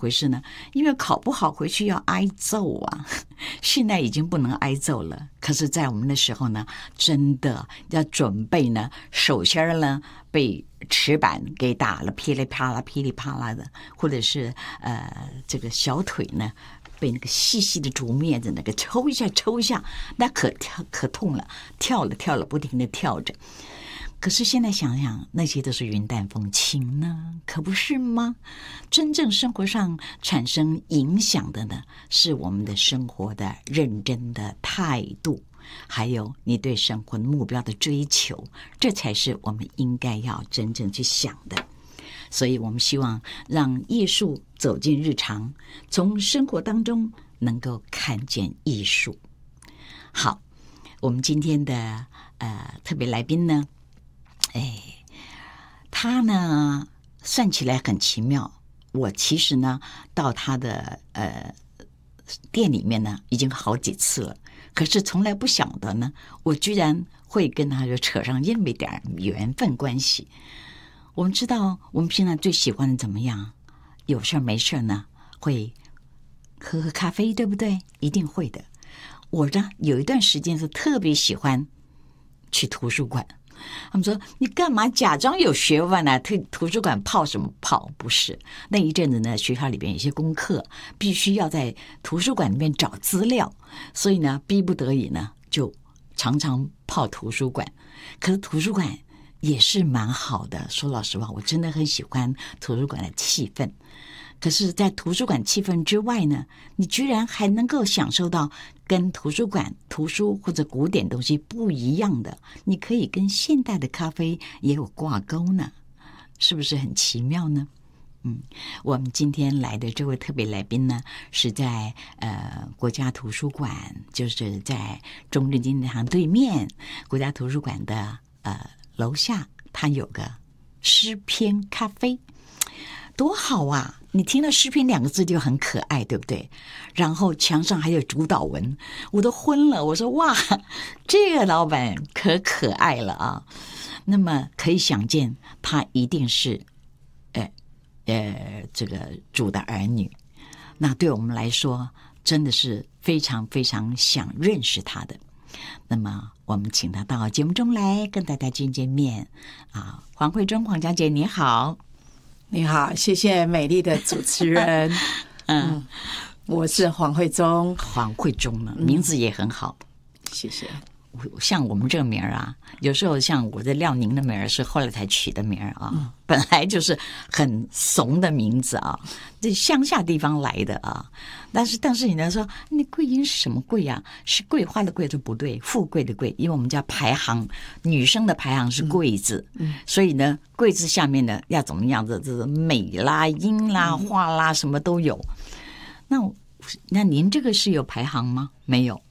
回事呢？因为考不好回去要挨揍啊。现在已经不能挨揍了，可是在我们那时候呢，真的要准备呢，手心呢被尺板给打了噼里啪啦噼里啪啦的，或者是这个小腿呢被那个细细的竹篾子那个抽一下抽一下，那可痛了，跳了不停的跳着。可是现在想想，那些都是云淡风轻呢，可不是吗？真正生活上产生影响的呢，是我们的生活的认真的态度，还有你对生活目标的追求，这才是我们应该要真正去想的。所以我们希望让艺术走进日常，从生活当中能够看见艺术。好，我们今天的特别来宾呢，他呢算起来很奇妙。我其实呢到他的店里面呢已经好几次了，可是从来不晓得呢，我居然会跟他就扯上这么一点缘分关系。我们知道我们平常最喜欢的怎么样？有事没事呢会喝喝咖啡，对不对？一定会的。我呢有一段时间是特别喜欢去图书馆。他们说你干嘛假装有学问啊？图书馆泡什么泡？不是，那一阵子呢，学校里边有些功课必须要在图书馆里面找资料，所以呢，逼不得已呢，就常常泡图书馆。可是图书馆也是蛮好的，说老实话，我真的很喜欢图书馆的气氛。可是在图书馆气氛之外呢，你居然还能够享受到跟图书馆图书或者古典东西不一样的，你可以跟现代的咖啡也有挂钩呢，是不是很奇妙呢？我们今天来的这位特别来宾呢，是在国家图书馆，就是在中正纪念堂对面国家图书馆的楼下，它有个诗篇咖啡，多好啊！你听到诗篇2个字就很可爱，对不对？然后墙上还有主导文，我都昏了。我说哇，这个老板可爱了啊！那么可以想见，他一定是这个主的儿女。那对我们来说，真的是非常非常想认识他的。那么我们请他到节目中来跟大家见面啊！黄慧中黄小姐你好。 你好，谢谢美丽的主持人。我是黄慧中。 黄慧中呢，名字也很好， 谢谢。 像我们这个名儿啊，有时候像我的廖宁的名儿是后来才取的名儿啊，本来就是很怂的名字啊，这乡下地方来的啊。但是你呢说，那桂英是什么桂啊？是桂花的桂就不对，富贵的贵，因为我们家排行女生的排行是贵字，所以呢贵字下面呢要怎么样子，这美啦、英啦、花啦什么都有。那您这个是有排行吗？没有。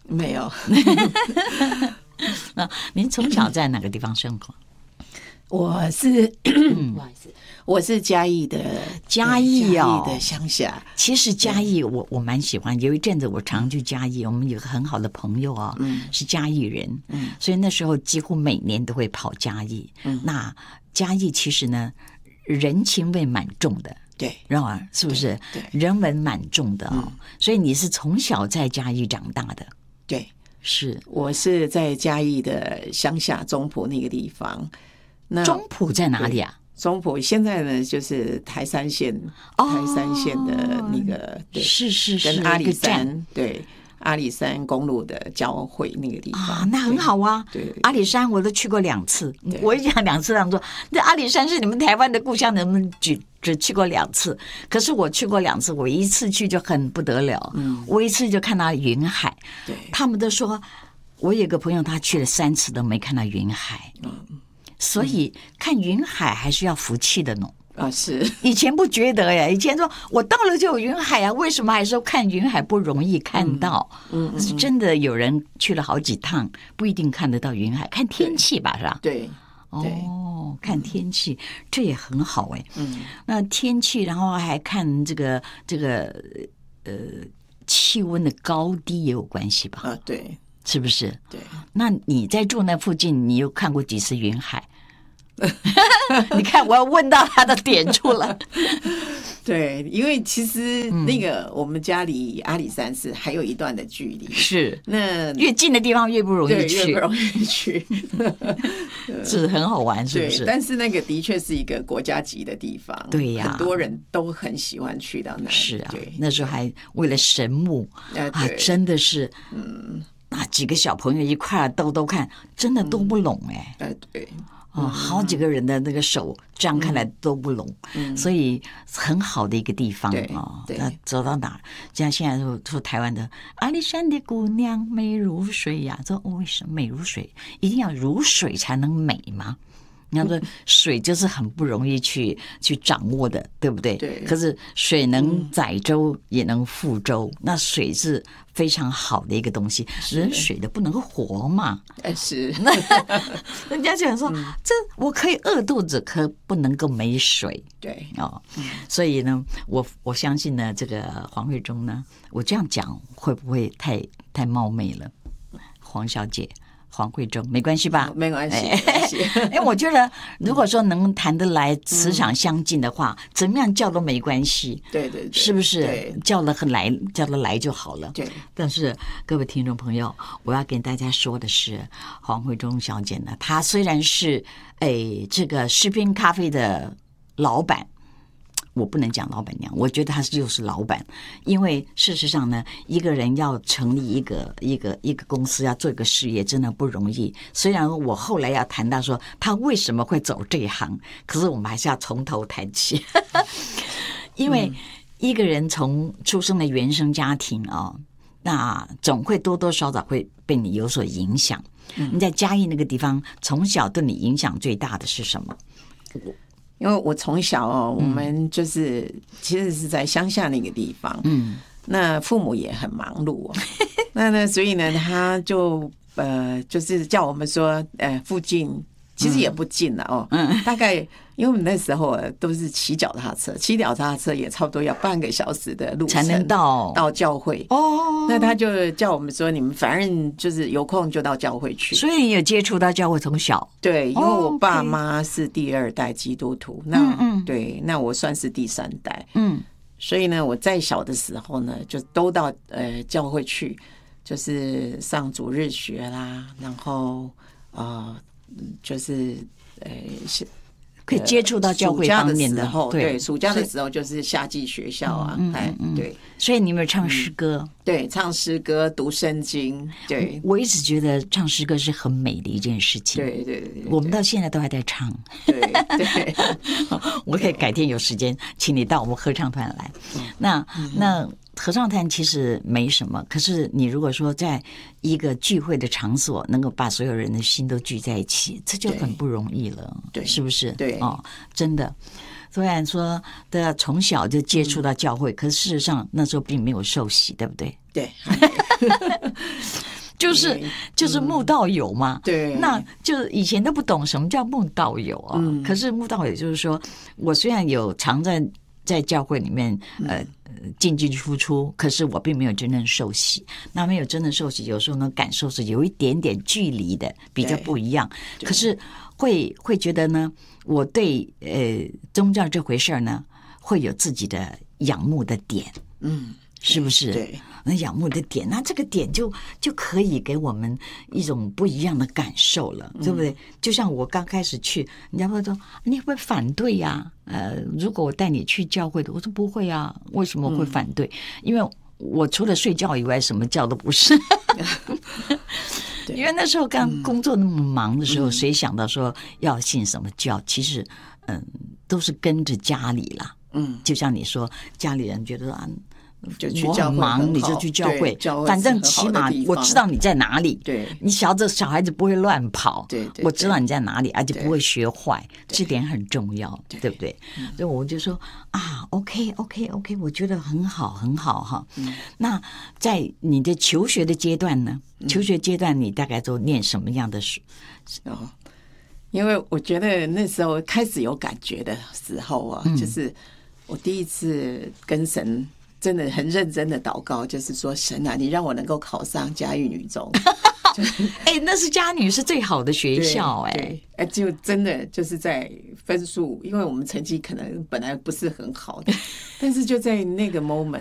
那您从小在哪个地方生活？ 我是不好意思，我是嘉义的乡下。 其实嘉义我蛮喜欢，有一阵子我常去嘉义，我们有个很好的朋友啊，是嘉义人，所以那时候几乎每年都会跑嘉义。那嘉义其实呢，人情味蛮重的。 对， 是不是？对，人文蛮重的哦。所以你是从小在嘉义长大的？ 对， 是我是在嘉义的乡下中埔那个地方。那中埔在哪里啊？ 中埔现在呢就是台三线的那个，对， 是跟阿里山对。阿里山公路的交汇那个地方啊，那很好啊。 对， 阿里山我都去过2次，我也讲2次，他们说这阿里山是你们台湾的故乡，你们只去过2次。可是我去过2次，我一次去就很不得了，我一次就看到云海。 对， 他们都说，我有个朋友他去了3次都没看到云海，所以看云海还是要福气的呢。 是以前不觉得呀，以前说我到了就有云海啊，为什么还说看云海不容易看到？是真的有人去了好几趟，不一定看得到云海，看天气吧，是吧？ 对， 看天气，这也很好哎。那天气，然后还看这个气温的高低也有关系吧？ 对， 是不是？ 对。 那你在住那附近，你有看过几次云海？ 你看，我要问到他的点出来。 对，因为其实那个我们家离阿里山是还有一段的距离， 是那越近的地方越不容易去， 越不容易去， 是很好玩，是不是？ 但是那个的确是一个国家级的地方， 对呀， 很多人都很喜欢去到那里。 是啊，那时候还为了神木真的是，几个小朋友一块兜看，真的都不拢对。 好几个人的那个手这样看来都不拢，所以很好的一个地方哦。走到哪儿，像现在说台湾的阿里山的姑娘美如水呀，说为什么美如水？一定要如水才能美吗？你要说水就是很不容易去掌握的，对不对？ 对。 可是水能载舟也能覆舟，那水是非常好的一个东西，人水的不能活嘛。 是。 人家讲说，这我可以饿肚子，可不能够没水。 对所以呢，我相信呢，这个黄慧中呢，我这样讲会不会太冒昧了？黄小姐。黄慧中没关系吧？ 没关系， 因为我觉得，如果说能谈得来、磁场相近的话，怎么样叫都没关系。 对， 是不是？叫得来就好了。 对。 但是各位听众朋友，我要跟大家说的是，黄慧中小姐呢，她虽然是这个食品咖啡的老板。我不能讲老板娘，我觉得她就是老板，因为事实上呢，一个人要成立一个公司，要做一个事业，真的不容易。虽然我后来要谈到说他为什么会走这一行，可是我们还是要从头谈起，因为一个人从出生的原生家庭那总会多多少少会被你有所影响。你在嘉义那个地方，从小对你影响最大的是什么？ 因为我从小我们就是其实是在乡下那个地方，那父母也很忙碌那所以呢，他就是叫我们说，附近其实也不近了大概因为我们那时候都是骑脚踏车也差不多要半个小时的路程才能到教会那他就叫我们说，你们反正就是有空就到教会去。 所以你有接触到教会从小？ 对，因为我爸妈是第2代基督徒，对，那我算是第3代，所以呢，我在小的时候呢，就都到教会去，就是上主日学啦，然后就是可以接触到教会方面的。 对，暑假的时候就是夏季学校对。 所以你有没有唱诗歌？ 对，唱诗歌、读圣经。对， 我一直觉得唱诗歌是很美的一件事情。 对， 我们到现在都还在唱。 对， 我可以改天有时间请你到我们合唱团来。那合唱团其实没什么，可是你如果说在一个聚会的场所能够把所有人的心都聚在一起，这就很不容易了， 对， 是不是？ 对真的。虽然说的从小就接触到教会，可是事实上那时候并没有受洗，对不对？ 对， 就是慕道友嘛。 对， 那就以前都不懂什么叫慕道友可是慕道友就是说，我虽然有常在教会里面进出出，可是我并没有真正受洗。那没有真正受洗，有时候呢感受是有一点点距离的，比较不一样。可是会觉得呢，我对宗教这回事呢，会有自己的仰慕的点。是不是？ 对， 那仰慕的点，那这个点就可以给我们一种不一样的感受了，对不对？就像我刚开始去，人家会说你会不会反对呀？如果我带你去教会的，我说不会啊，为什么会反对？因为我除了睡觉以外，什么教都不是。因为那时候刚工作那么忙的时候，谁想到说要信什么教？其实，都是跟着家里啦。就像你说，家里人觉得就去教会， 我很忙，你就去教会，反正起码我知道你在哪里。 对， 你小孩子不会乱跑。 对， 我知道你在哪里，而且不会学坏，这点很重要，对不对？所以我就说OK， 我觉得很好哈。那在你的求学的阶段呢？求学阶段你大概都念什么样的书？ 因为我觉得那时候开始有感觉的时候就是我第一次跟神真的很认真的祷告，就是说神啊，你让我能够考上嘉义女中。 哎，那是嘉女是最好的学校，哎， 就真的就是在分数，因为我们成绩可能本来不是很好的，但是就在那个 moment